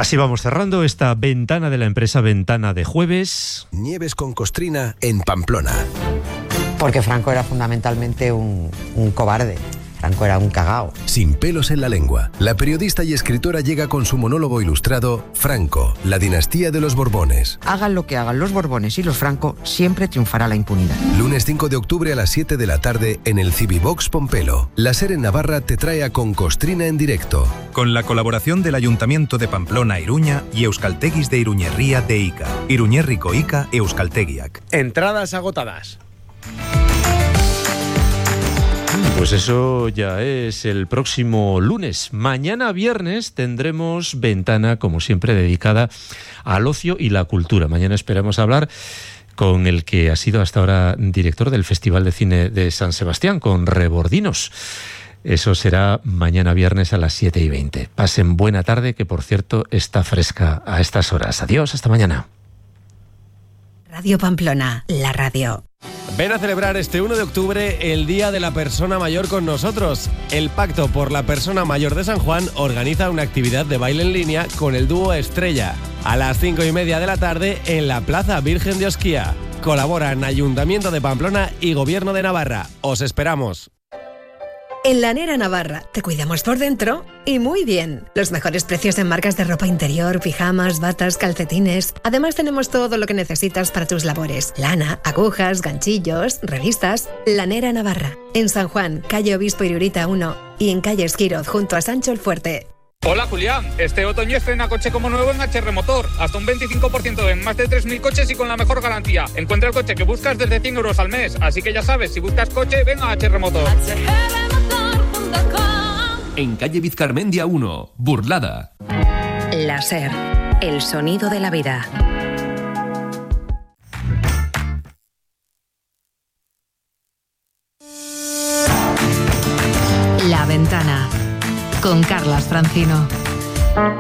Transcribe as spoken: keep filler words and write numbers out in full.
Así vamos cerrando esta ventana de la empresa Ventana de jueves. Nieves con Costrina en Pamplona. Porque Franco era fundamentalmente un, un cobarde. Franco era un cagao. Sin pelos en la lengua, la periodista y escritora llega con su monólogo ilustrado Franco, la dinastía de los Borbones. Hagan lo que hagan los Borbones y los Franco, siempre triunfará la impunidad. Lunes cinco de octubre a las siete de la tarde en el Cibivox Pompelo. La SER en Navarra te trae a Con Costrina en directo. Con la colaboración del Ayuntamiento de Pamplona Iruña y Euskalteguis de Iruñerría de Ica. Iruñerriko Ica Euskaltegiak. Entradas agotadas. Pues eso ya es el próximo lunes. Mañana viernes tendremos ventana, como siempre, dedicada al ocio y la cultura. Mañana esperamos hablar con el que ha sido hasta ahora director del Festival de Cine de San Sebastián, con Rebordinos. Eso será mañana viernes a las siete y veinte. Pasen buena tarde, que por cierto está fresca a estas horas. Adiós, hasta mañana. Radio Pamplona, la radio. Ven a celebrar este uno de octubre el Día de la Persona Mayor con nosotros. El Pacto por la Persona Mayor de San Juan organiza una actividad de baile en línea con el dúo Estrella a las cinco y media de la tarde en la Plaza Virgen de Osquía. Colaboran Ayuntamiento de Pamplona y Gobierno de Navarra. Os esperamos. En Lanera Navarra te cuidamos por dentro y muy bien. Los mejores precios en marcas de ropa interior, pijamas, batas, calcetines. Además tenemos todo lo que necesitas para tus labores. Lana, agujas, ganchillos, revistas. Lanera Navarra. En San Juan, calle Obispo Irurita uno y en calle Esquiroz junto a Sancho el Fuerte. Hola Julián, este otoño estrena coche como nuevo en H R Motor, hasta un veinticinco por ciento en más de tres mil coches y con la mejor garantía. Encuentra el coche que buscas desde cien euros al mes, así que ya sabes, si buscas coche, ven a H R Motor. En calle Vizcarmendia uno, Burlada. La SER, el sonido de la vida. La Ventana, con Carlas Francino.